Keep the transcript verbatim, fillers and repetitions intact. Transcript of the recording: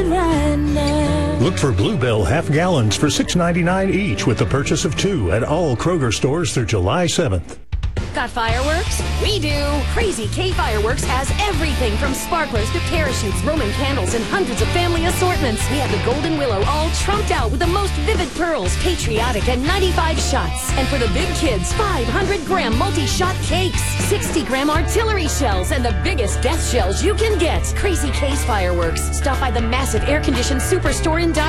right now. Look for Bluebell half gallons for six ninety-nine each with the purchase of two at all Kroger stores through July seventh. Got fireworks? We do! Crazy K Fireworks has everything from sparklers to parachutes, Roman candles, and hundreds of family assortments. We have the Golden Willow all trumped out with the most vivid pearls, patriotic, and ninety-five shots. And for the big kids, five hundred gram multi-shot cakes, sixty gram artillery shells, and the biggest death shells you can get. Crazy K's Fireworks. Stop by the massive air-conditioned superstore in Dye.